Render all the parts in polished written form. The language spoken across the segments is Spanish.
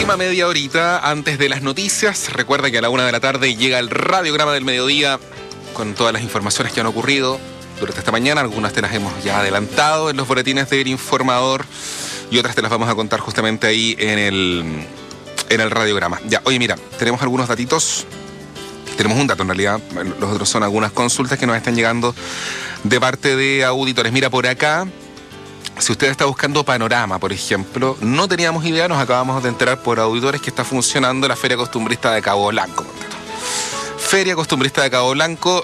Última media horita antes de las noticias. Recuerda que a la 1 de la tarde llega el radiograma del mediodía con todas las informaciones que han ocurrido durante esta mañana. Algunas te las hemos ya adelantado en los boletines del Informador y otras te las vamos a contar justamente ahí en el radiograma. Ya, oye, mira, tenemos algunos datitos. Tenemos un dato en realidad, los otros son algunas consultas que nos están llegando de parte de auditores. Mira, por acá, si usted está buscando Panorama, por ejemplo, no teníamos idea, nos acabamos de enterar por auditores que está funcionando la Feria Costumbrista de Cabo Blanco. Feria Costumbrista de Cabo Blanco,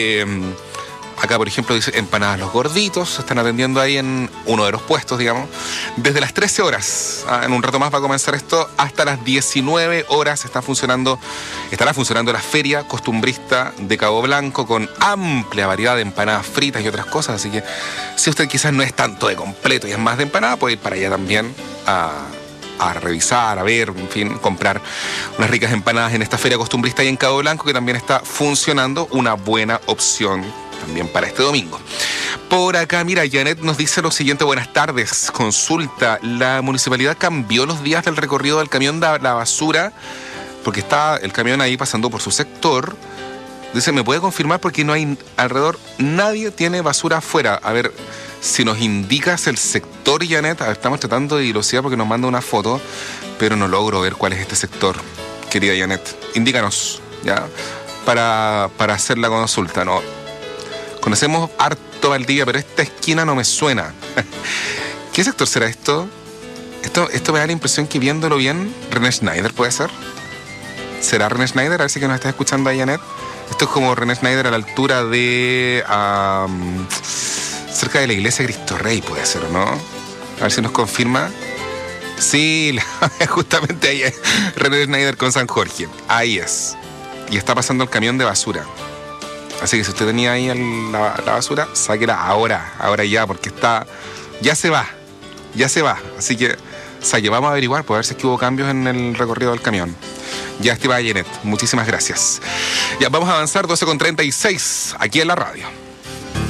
acá por ejemplo dice empanadas Los Gorditos, se están atendiendo ahí en uno de los puestos, digamos, desde las 13 horas, en un rato más va a comenzar esto, hasta las 19 horas estará funcionando la Feria Costumbrista de Cabo Blanco con amplia variedad de empanadas fritas y otras cosas, así que si usted quizás no es tanto de completo y es más de empanada, puede ir para allá también a revisar, a ver, en fin, comprar unas ricas empanadas en esta Feria Costumbrista ahí en Cabo Blanco, que también está funcionando, una buena opción también para este domingo. Por acá, mira, Janet nos dice lo siguiente: buenas tardes, consulta, la municipalidad cambió los días del recorrido del camión de la basura, porque está el camión ahí pasando por su sector. Dice, ¿me puede confirmar? Porque no hay alrededor, nadie tiene basura afuera. A ver, si nos indicas el sector, Janet, estamos tratando de dilucidar porque nos manda una foto, pero no logro ver cuál es este sector, querida Janet. Indícanos, ¿ya? Para hacer la consulta, ¿no? Conocemos harto Valdivia, pero esta esquina no me suena. ¿Qué sector será esto? Esto me da la impresión que viéndolo bien, René Schneider, ¿puede ser? ¿Será René Schneider? A ver si que nos está escuchando ahí, Janet. Esto es como René Schneider a la altura de... cerca de la iglesia de Cristo Rey, puede ser, ¿o no? A ver si nos confirma. Sí, justamente ahí es René Schneider con San Jorge. Ahí es. Y está pasando el camión de basura. Así que si usted tenía ahí la basura, sáquela ahora ya, porque ya se va. Así que vamos a averiguar, pues a ver si es que hubo cambios en el recorrido del camión. Ya, estimada Janet, muchísimas gracias. Ya, vamos a avanzar, 12:36, aquí en la radio.